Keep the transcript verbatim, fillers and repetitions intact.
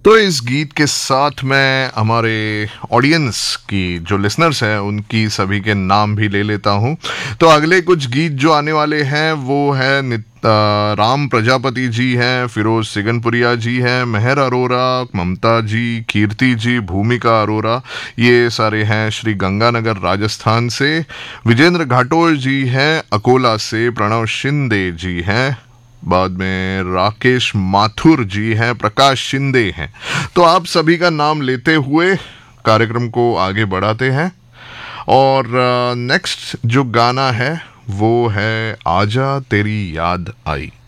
तो इस गीत के साथ मैं हमारे ऑडियंस की जो लिसनर्स हैं उनकी सभी के नाम भी ले लेता हूं। तो अगले कुछ गीत जो आने वाले हैं वो है नित अ, राम प्रजापति जी हैं, फिरोज सिगनपुरिया जी हैं, मेहर अरोरा, ममता जी, कीर्ति जी, भूमिका अरोरा, ये सारे हैं श्री गंगानगर राजस्थान से। विजेंद्र घाटोल जी हैं अकोला से, प्रणव शिंदे जी हैं, बाद में राकेश माथुर जी हैं, प्रकाश शिंदे हैं। तो आप सभी का नाम लेते हुए कार्यक्रम को आगे बढ़ाते हैं और नेक्स्ट जो गाना है वो है आजा तेरी याद आई।